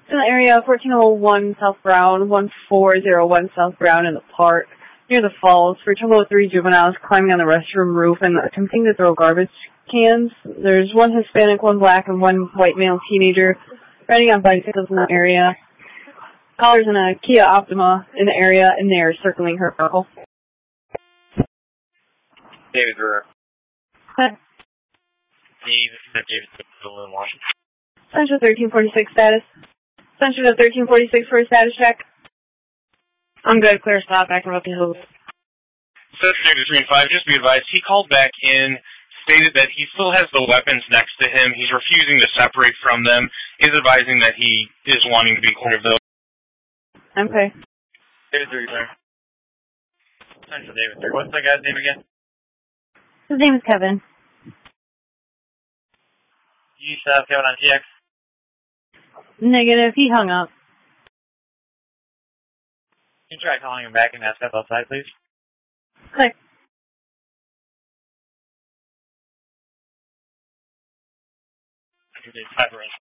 In the area, 1401 South Brown, 1401 South Brown in the park, near the falls, for 1203 juveniles climbing on the restroom roof and attempting to throw garbage cans. There's one Hispanic, one black, and one white male teenager riding on bicycles in the area. Caller's in a Kia Optima in the area, and they're circling her vehicle. David Brewer. Hi. David Brewer in Washington. Central 1346 status. Central to 1346 for a status check. I'm good. Clear stop. Back up the hills. Central 335, just be advised, he called back in, stated that he still has the weapons next to him. He's refusing to separate from them. He's advising that he is wanting to be clear of those. Okay. David 335. Central David 3. What's the guy's name again? His name is Kevin. You still have Kevin on TX? Negative. He hung up. Can you try calling him back and ask us outside, please? Click. Okay, 5